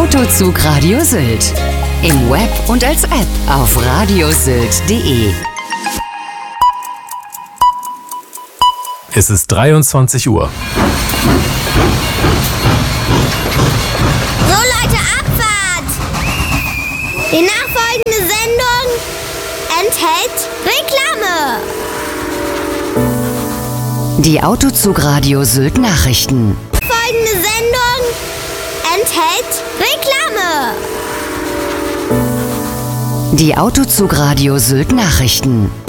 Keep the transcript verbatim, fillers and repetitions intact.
Autozug Radio Sylt. Im Web und als App auf radiosylt punkt de. Es ist dreiundzwanzig Uhr. So Leute, Abfahrt! Die nachfolgende Sendung enthält Reklame. Die Autozug Radio Sylt Nachrichten. Folgende Sendung enthält Reklame. Die Autozug Radio Sylt Nachrichten.